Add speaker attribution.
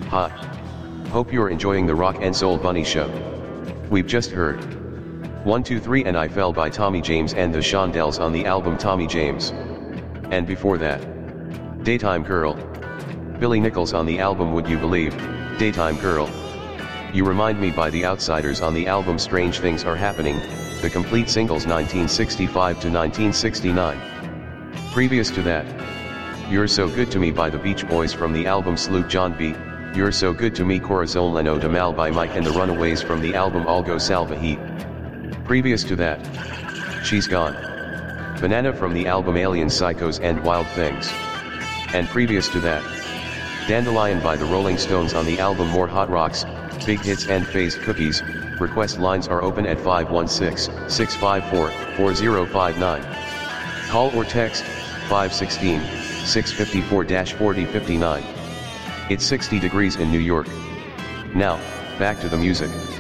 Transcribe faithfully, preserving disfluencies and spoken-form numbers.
Speaker 1: Hi. Hope you're enjoying the Rock and Soul Bunny Show. We've just heard one two three and I Fell by Tommy James and the Shondells on the album Tommy James. And before that, Daytime Girl, Billy Nichols on the album Would You Believe, Daytime Girl. You Remind Me by The Outsiders on the album Strange Things Are Happening, the complete singles nineteen sixty-five to nineteen sixty-nine. Previous to that, You're So Good to Me by the Beach Boys from the album Sloop John B, You're So Good to Me Corazoleno de Mal by Mike and the Runaways from the album Algo Salvaje. Previous to that, She's Gone, Banana from the album Alien Psychos and Wild Things. And previous to that, Dandelion by the Rolling Stones on the album More Hot Rocks, Big Hits and Phased Cookies. Request lines are open at five one six, six five four, four zero five nine. Call or text, five one six, six five four, four zero five nine. It's sixty degrees in New York. Now, back to the music.